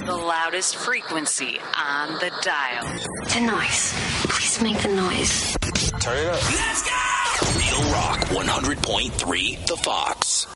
The loudest frequency on the dial. The noise. Please make the noise. Turn it up. Let's go! Real Rock 100.3 The Fox.